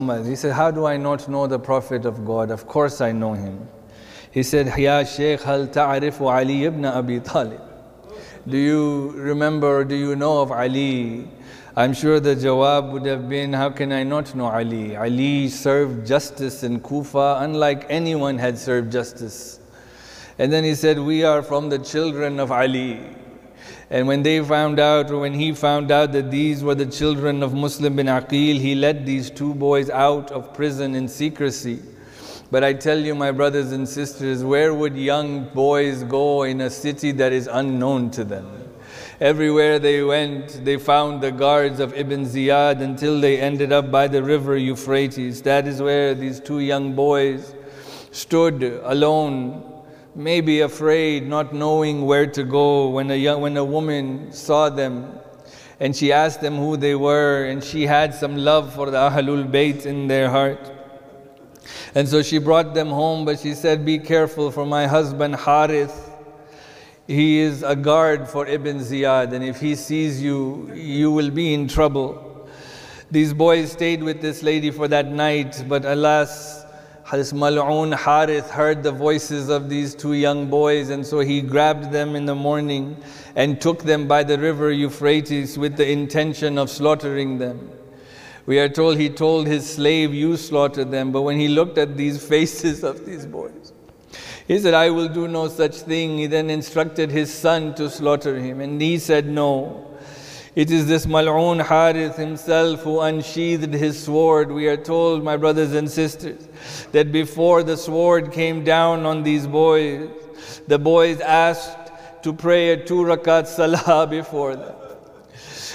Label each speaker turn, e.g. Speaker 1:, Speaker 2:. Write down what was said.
Speaker 1: He said, how do I not know the Prophet of God? Of course I know him. He said, Ya Shaykh, hal ta'arifu Ali ibn Abi Talib? Do you remember, do you know of Ali? I'm sure the jawab would have been, how can I not know Ali? Ali served justice in Kufa unlike anyone had served justice. And then he said, we are from the children of Ali. And when they found out, or when he found out that these were the children of Muslim bin Aqil, he let these two boys out of prison in secrecy. But I tell you, my brothers and sisters, where would young boys go in a city that is unknown to them? Everywhere they went, they found the guards of Ibn Ziyad until they ended up by the river Euphrates. That is where these two young boys stood alone, maybe afraid, not knowing where to go, when a woman saw them and she asked them who they were, and she had some love for the Ahlul Bayt in their heart. And so she brought them home, but she said, be careful, for my husband Harith, he is a guard for Ibn Ziyad, and if he sees you, you will be in trouble. These boys stayed with this lady for that night, but alas, this mal'oon Harith heard the voices of these two young boys, and so he grabbed them in the morning and took them by the river Euphrates with the intention of slaughtering them. We are told he told his slave, you slaughter them, but when he looked at these faces of these boys, he said, I will do no such thing. He then instructed his son to slaughter him, and he said no. It is this mal'oon Harith himself who unsheathed his sword. We are told, my brothers and sisters, that before the sword came down on these boys, the boys asked to pray a 2 rakat salah before them.